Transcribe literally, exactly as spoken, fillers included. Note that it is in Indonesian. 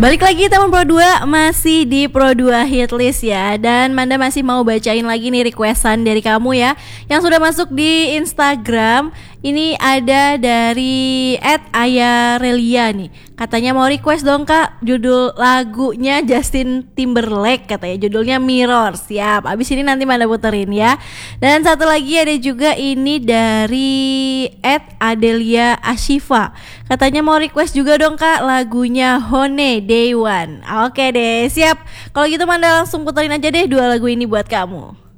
Balik lagi teman Pro dua, masih di Pro dua Hitlist ya. Dan Manda masih mau bacain lagi nih requestan dari kamu ya, yang sudah masuk di Instagram. Ini ada dari et ayarelia nih. Katanya mau request dong kak, judul lagunya Justin Timberlake, katanya judulnya Mirror. Siap, abis ini nanti Manda puterin ya. Dan satu lagi ada juga ini dari et adelia ashifa. Katanya mau request juga dong kak lagunya Hone Day One. Oke deh, siap. Kalau gitu Manda langsung puterin aja deh dua lagu ini buat kamu.